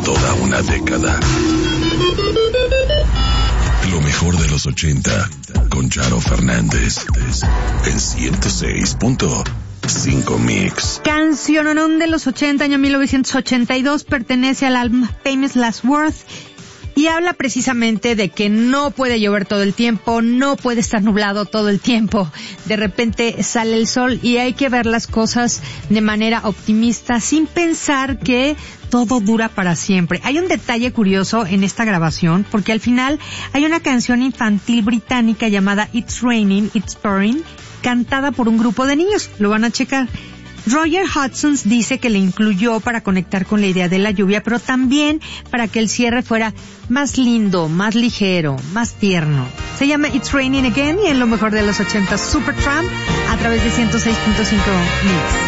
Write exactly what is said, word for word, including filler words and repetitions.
toda una década. Lo mejor de los ochenta con Charo Fernández en ciento seis punto cinco Mix. Canciononón de los ochenta, año mil novecientos ochenta y dos, pertenece al álbum Famous Last Words y habla precisamente de que no puede llover todo el tiempo, no puede estar nublado todo el tiempo. De repente sale el sol y hay que ver las cosas de manera optimista sin pensar que todo dura para siempre. Hay un detalle curioso en esta grabación porque al final hay una canción infantil británica llamada It's Raining, It's Pouring, cantada por un grupo de niños. Lo van a checar. Roger Hodgson dice que le incluyó para conectar con la idea de la lluvia, pero también para que el cierre fuera más lindo, más ligero, más tierno. Se llama It's Raining Again y en lo mejor de los ochenta, Supertramp, a través de ciento seis punto cinco Mix.